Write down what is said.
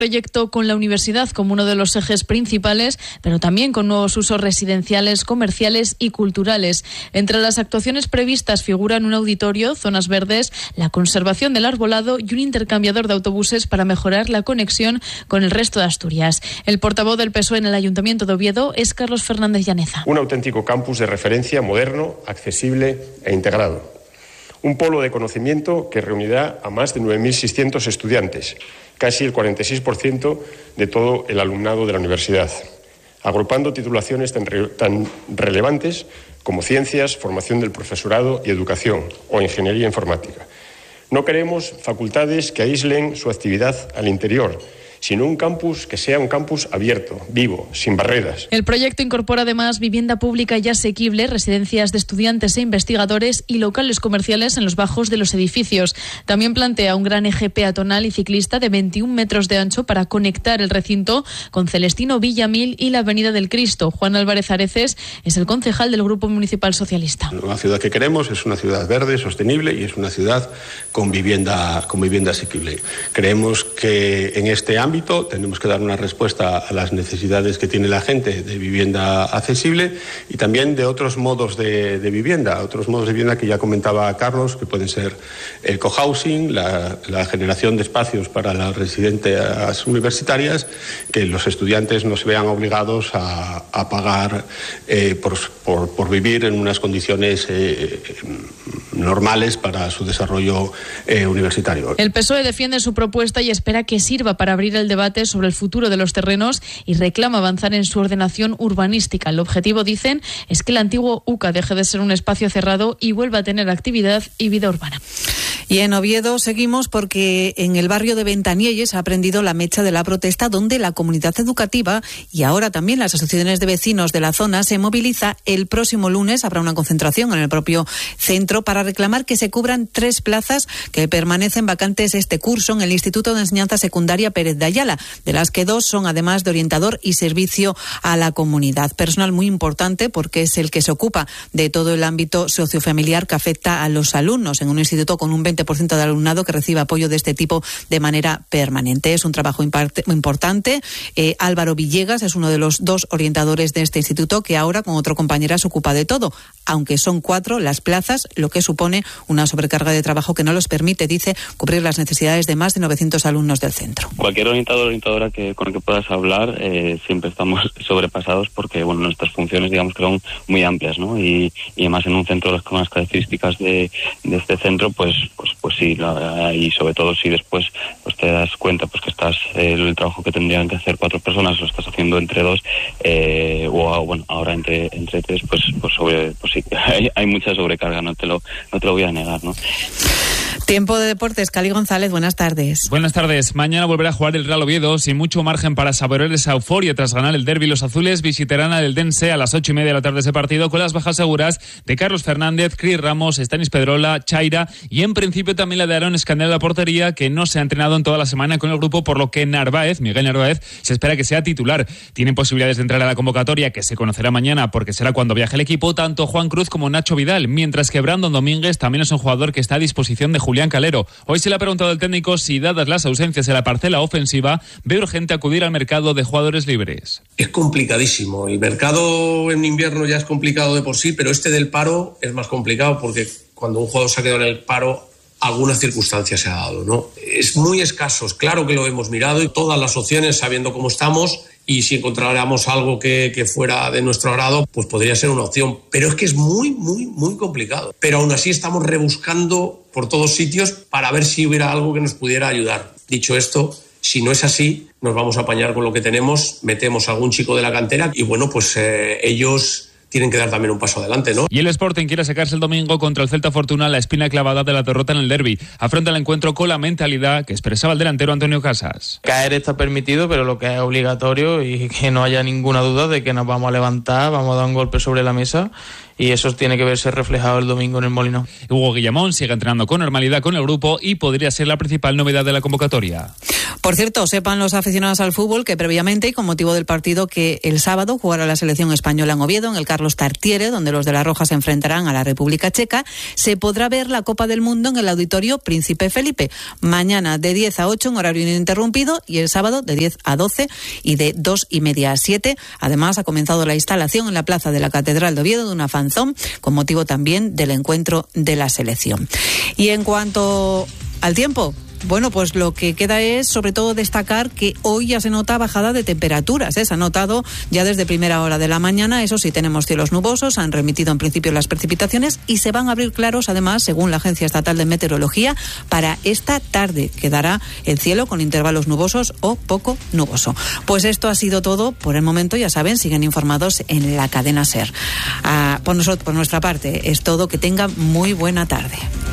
proyecto con la universidad como uno de los ejes principales, pero también con nuevos usos residenciales, comerciales y culturales. Entre las actuaciones previstas figuran un auditorio, zonas verdes, la conservación del arbolado y un intercambiador de autobuses para mejorar la conexión con el resto de Asturias. El portavoz del PSOE en el Ayuntamiento de Oviedo es Carlos Fernández Llaneza. Un auténtico campus de referencia moderno, accesible e integrado. Un polo de conocimiento que reunirá a más de 9.600 estudiantes, casi el 46% de todo el alumnado de la universidad, agrupando titulaciones tan relevantes como ciencias, formación del profesorado y educación o ingeniería informática. No queremos facultades que aíslen su actividad al interior, sino un campus que sea un campus abierto, vivo, sin barreras. El proyecto incorpora además vivienda pública y asequible, residencias de estudiantes e investigadores y locales comerciales en los bajos de los edificios. También plantea un gran eje peatonal y ciclista de 21 metros de ancho para conectar el recinto con Celestino Villamil y la Avenida del Cristo. Juan Álvarez Areces es el concejal del Grupo Municipal Socialista. La ciudad que queremos es una ciudad verde, sostenible y es una ciudad con vivienda asequible. Creemos que en este ámbito tenemos que dar una respuesta a las necesidades que tiene la gente de vivienda accesible y también de otros modos de vivienda que ya comentaba Carlos, que pueden ser el cohousing, la generación de espacios para las residencias universitarias, que los estudiantes no se vean obligados a pagar por vivir en unas condiciones normales para su desarrollo universitario. El PSOE defiende su propuesta y espera que sirva para abrir el debate sobre el futuro de los terrenos y reclama avanzar en su ordenación urbanística. El objetivo, dicen, es que el antiguo UCA deje de ser un espacio cerrado y vuelva a tener actividad y vida urbana. Y en Oviedo seguimos porque en el barrio de Ventanielles ha prendido la mecha de la protesta, donde la comunidad educativa y ahora también las asociaciones de vecinos de la zona se moviliza. El próximo lunes habrá una concentración en el propio centro para reclamar que se cubran 3 plazas que permanecen vacantes este curso en el Instituto de Enseñanza Secundaria Pérez de Ayala, de las que 2 son además de orientador y servicio a la comunidad. Personal muy importante porque es el que se ocupa de todo el ámbito sociofamiliar que afecta a los alumnos en un instituto con un 20% de alumnado que recibe apoyo de este tipo de manera permanente. Es un trabajo importante. Álvaro Villegas es uno de los 2 orientadores de este instituto que ahora con otro compañera se ocupa de todo, aunque son 4 las plazas, lo que supone una sobrecarga de trabajo que no los permite, dice, cubrir las necesidades de más de 900 alumnos del centro. Cualquier orientador o orientadora con el que puedas hablar, siempre estamos sobrepasados porque nuestras funciones, digamos, que son muy amplias, ¿no? Y además en un centro con las características de este centro, pues sí, y sobre todo si después pues te das cuenta pues que el trabajo que tendrían que hacer 4 personas lo estás haciendo entre 2 ahora entre 3, pues sí, hay mucha sobrecarga, no te lo voy a negar, ¿no? Tiempo de deportes, Cali González, buenas tardes. Buenas tardes. Mañana volverá a jugar el Real Oviedo sin mucho margen para saborear esa euforia tras ganar el derbi. Los azules visitarán al Eldense a las 8:30 de la tarde ese partido con las bajas seguras de Carlos Fernández, Cris Ramos, Stanis Pedrola, Chaira y en principio también la de Aaron Escandel a la portería, que no se ha entrenado en toda la semana con el grupo, por lo que Miguel Narváez, se espera que sea titular. Tienen posibilidades de entrar a la convocatoria, que se conocerá mañana porque será cuando viaje el equipo, tanto Juan Cruz como Nacho Vidal, mientras que Brandon Domínguez también es un jugador que está a disposición de Julián Calero. Hoy se le ha preguntado al técnico si, dadas las ausencias en la parcela ofensiva, ve urgente acudir al mercado de jugadores libres. Es complicadísimo. El mercado en invierno ya es complicado de por sí, pero este del paro es más complicado porque cuando un jugador se ha quedado en el paro, alguna circunstancia se ha dado, ¿no? Es muy escaso. Claro que lo hemos mirado y todas las opciones, sabiendo cómo estamos, y si encontráramos algo que fuera de nuestro agrado, pues podría ser una opción. Pero es que es muy, muy, muy complicado. Pero aún así estamos rebuscando por todos sitios para ver si hubiera algo que nos pudiera ayudar. Dicho esto, si no es así, nos vamos a apañar con lo que tenemos, metemos a algún chico de la cantera y ellos tienen que dar también un paso adelante, ¿no? Y el Sporting quiere sacarse el domingo contra el Celta Fortuna la espina clavada de la derrota en el derbi. Afronta el encuentro con la mentalidad que expresaba el delantero Antonio Casas. Caer está permitido, pero lo que es obligatorio y que no haya ninguna duda de que nos vamos a levantar, vamos a dar un golpe sobre la mesa y eso tiene que verse reflejado el domingo en el Molinón. Hugo Guillamón sigue entrenando con normalidad con el grupo y podría ser la principal novedad de la convocatoria. Por cierto, sepan los aficionados al fútbol que previamente y con motivo del partido que el sábado jugará la selección española en Oviedo, en el Carlos Tartiere, donde los de la Roja se enfrentarán a la República Checa, se podrá ver la Copa del Mundo en el Auditorio Príncipe Felipe. Mañana de 10 a 8 en horario ininterrumpido y el sábado de 10 a 12 y de 2:30 a 7. Además, ha comenzado la instalación en la plaza de la Catedral de Oviedo de una fanzón con motivo también del encuentro de la selección. Y en cuanto al tiempo, bueno, pues lo que queda es sobre todo destacar que hoy ya se nota bajada de temperaturas, Se ha notado ya desde primera hora de la mañana. Eso sí, tenemos cielos nubosos, han remitido en principio las precipitaciones y se van a abrir claros, además, según la Agencia Estatal de Meteorología, para esta tarde. Quedará el cielo con intervalos nubosos o poco nuboso. Pues esto ha sido todo por el momento. Ya saben, siguen informados en la cadena SER. Por nuestra parte es todo. Que tengan muy buena tarde.